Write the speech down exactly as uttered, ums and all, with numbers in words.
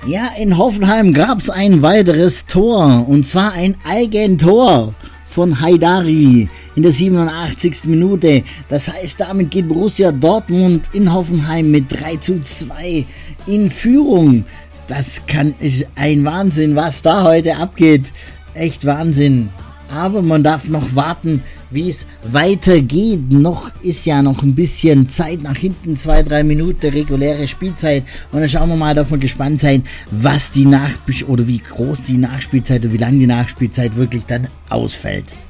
Ja, in Hoffenheim gab es ein weiteres Tor, und zwar ein Eigentor von Haidari in der siebenundachtzigsten Minute. Das heißt, damit geht Borussia Dortmund in Hoffenheim mit drei zu zwei in Führung. Das kann, ist ein Wahnsinn, was da heute abgeht. Echt Wahnsinn. Aber man darf noch warten, wie es weitergeht. Noch ist ja noch ein bisschen Zeit nach hinten, zwei, drei Minuten reguläre Spielzeit. Und dann schauen wir mal, darf man gespannt sein, was die Nachspiel oder wie groß die Nachspielzeit oder wie lang die Nachspielzeit wirklich dann ausfällt.